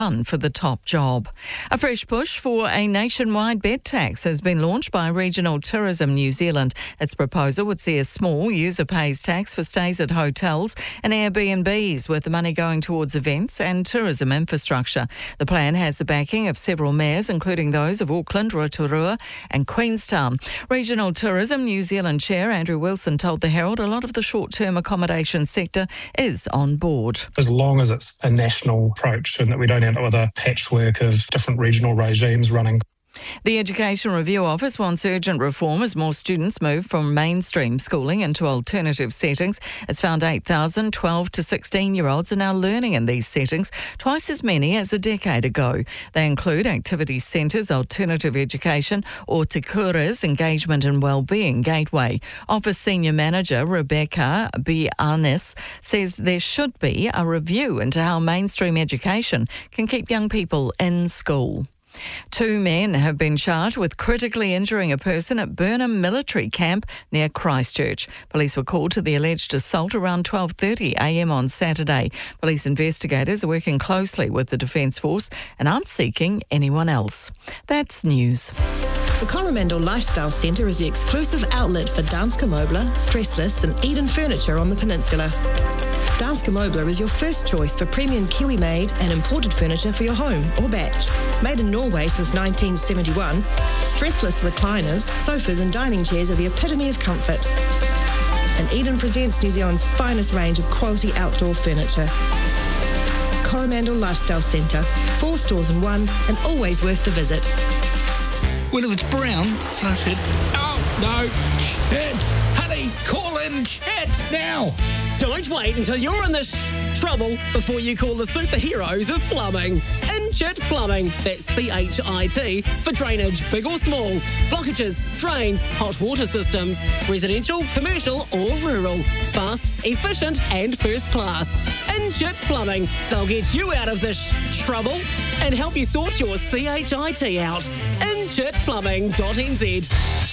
for the top job. A fresh push for a nationwide bed tax has been launched by Regional Tourism New Zealand. Its proposal would see a small user pays tax for stays at hotels and Airbnbs, with the money going towards events and tourism infrastructure. The plan has the backing of several mayors, including those of Auckland, Rotorua and Queenstown. Regional Tourism New Zealand Chair Andrew Wilson told the Herald a lot of the short-term accommodation sector is on board. As long as it's a national approach and that we don't end up with a patchwork of different regional regimes running. The Education Review Office wants urgent reform as more students move from mainstream schooling into alternative settings. It's found 8,000 12 to 16-year-olds are now learning in these settings, twice as many as a decade ago. They include activity centres, alternative education, or Te Kura's Engagement and Wellbeing Gateway. Office Senior Manager Rebecca Bianis says there should be a review into how mainstream education can keep young people in school. 2 men have been charged with critically injuring a person at Burnham Military Camp near Christchurch. Police were called to the alleged assault around 12:30am on Saturday. Police investigators are working closely with the Defence Force and aren't seeking anyone else. That's news. The Coromandel Lifestyle Centre is the exclusive outlet for Danske Møbler, Stressless and Eden Furniture on the peninsula. Danske Møbler is your first choice for premium Kiwi-made and imported furniture for your home or batch. Made in Norway since 1971, stressless recliners, sofas and dining chairs are the epitome of comfort. And Eden presents New Zealand's finest range of quality outdoor furniture. Coromandel Lifestyle Centre, 4 stores in one and always worth the visit. Well, if it's brown, flush it. Oh, no. Chet! Honey, call in Chet now! Don't wait until you're in this trouble before you call the superheroes of plumbing. Inchit Plumbing, that's CHIT, for drainage, big or small, blockages, drains, hot water systems, residential, commercial or rural. Fast, efficient and first class. Inchit Plumbing, they'll get you out of this trouble and help you sort your CHIT out. InchitPlumbing.nz.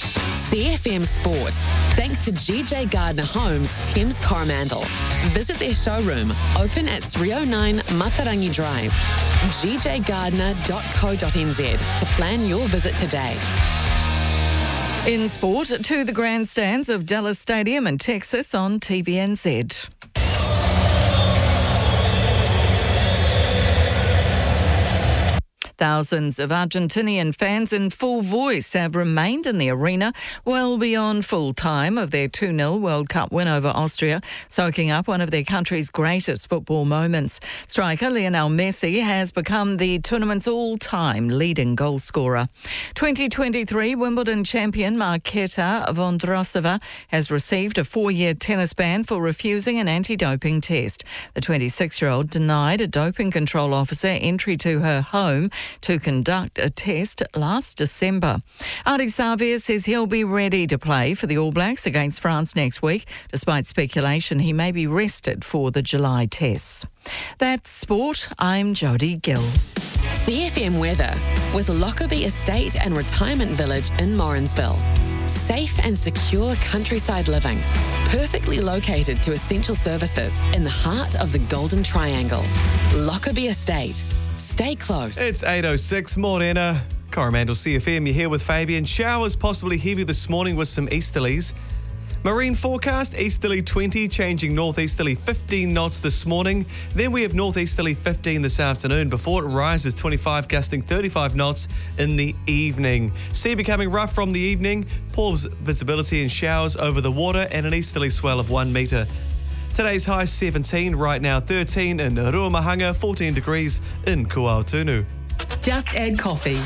CFM Sport. Thanks to GJ Gardner Homes, Thames Coromandel. Visit their showroom, open at 309 Matarangi Drive. gjgardner.co.nz to plan your visit today. In sport, to the grandstands of Dallas Stadium in Texas on TVNZ. Thousands of Argentinian fans in full voice have remained in the arena well beyond full time of their 2-0 World Cup win over Austria, soaking up one of their country's greatest football moments. Striker Lionel Messi has become the tournament's all-time leading goal scorer. 2023 Wimbledon champion Marketa Vondrousova has received a 4-year tennis ban for refusing an anti-doping test. The 26-year-old denied a doping control officer entry to her home to conduct a test last December. Ardie Savea says he'll be ready to play for the All Blacks against France next week, despite speculation he may be rested for the July tests. That's sport. I'm Jodie Gill. CFM weather with Lockerbie Estate and Retirement Village in Morrinsville. Safe and secure countryside living, perfectly located to essential services in the heart of the Golden Triangle. Lockerbie Estate. Stay close. It's 8:06, Morena. Coromandel CFM, you're here with Fabian. Showers possibly heavy this morning with some easterlies. Marine forecast, easterly 20, changing northeasterly 15 knots this morning. Then we have northeasterly 15 this afternoon before it rises 25, gusting 35 knots in the evening. Sea becoming rough from the evening, poor visibility and showers over the water and an easterly swell of 1 metre. Today's high 17, right now 13 in Ruamahanga, 14 degrees in Kuaotunu. Just add coffee.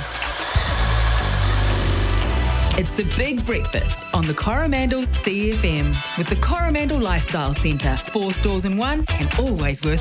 It's the big breakfast on the Coromandel CFM with the Coromandel Lifestyle Centre. 4 stores in one and always worth